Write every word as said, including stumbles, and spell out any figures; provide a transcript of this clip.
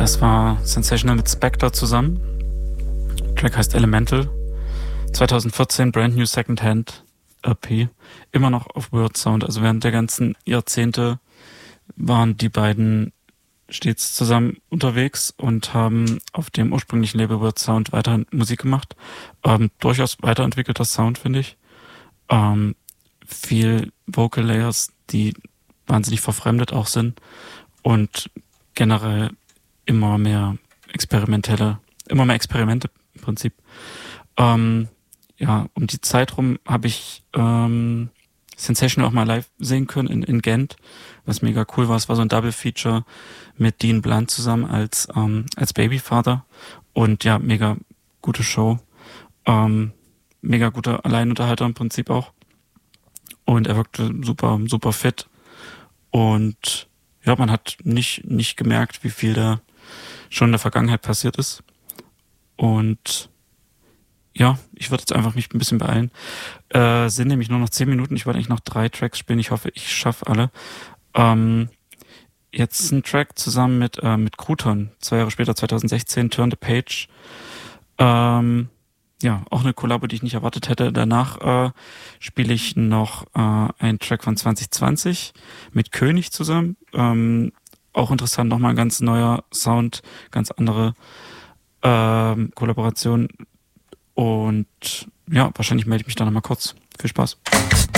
Das war Sensational mit Spectre zusammen. Der Track heißt Elemental. zwanzig vierzehn, Brand New Secondhand E P. Immer noch auf Word Sound. Also während der ganzen Jahrzehnte waren die beiden stets zusammen unterwegs und haben auf dem ursprünglichen Label Word Sound weiter Musik gemacht. Ähm, durchaus weiterentwickelter Sound, finde ich. Ähm, viel Vocal Layers, die wahnsinnig verfremdet auch sind und generell immer mehr experimentelle, immer mehr Experimente im Prinzip. Ähm, ja, um die Zeit rum habe ich ähm, Sensational auch mal live sehen können in, in Gent, was mega cool war. Es war so ein Double-Feature mit Dean Blunt zusammen als ähm, als Babyfather und ja, mega gute Show. Ähm, mega guter Alleinunterhalter im Prinzip auch. Und er wirkte super, super fit. Und ja, man hat nicht nicht gemerkt, wie viel da schon in der Vergangenheit passiert ist. Und ja, ich würde jetzt einfach mich ein bisschen beeilen. Äh, sind nämlich nur noch zehn Minuten. Ich wollte eigentlich noch drei Tracks spielen. Ich hoffe, ich schaffe alle. Ähm, jetzt ein Track zusammen mit äh, mit Crouton. Zwei Jahre später, zwanzig sechzehn, Turn the Page. Ähm, ja, auch eine Kollabo, die ich nicht erwartet hätte. Danach äh, spiele ich noch äh, einen Track von zwanzig zwanzig mit König zusammen. Ähm, auch interessant, nochmal ein ganz neuer Sound, ganz andere ähm, Kollaboration. Und ja, wahrscheinlich melde ich mich dann nochmal kurz. Viel Spaß.